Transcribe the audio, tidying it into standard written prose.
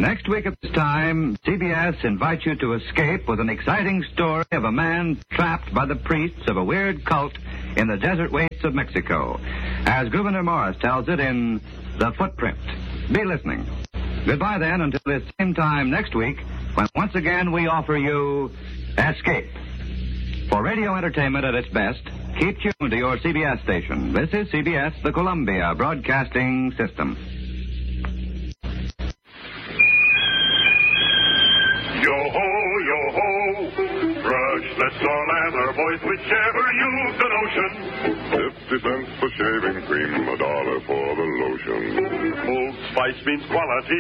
Next week at this time, CBS invites you to escape with an exciting story of a man trapped by the priests of a weird cult in the desert wastes of Mexico, as Gouverneur Morris tells it in The Footprint. Be listening. Goodbye then until this same time next week, when once again we offer you Escape. For radio entertainment at its best, keep tuned to your CBS station. This is CBS, the Columbia Broadcasting System. Yo-ho, yo-ho, brushless or lather, boys, whichever use the notion. 50 cents for shaving cream, $1 for the lotion. Old Spice means quality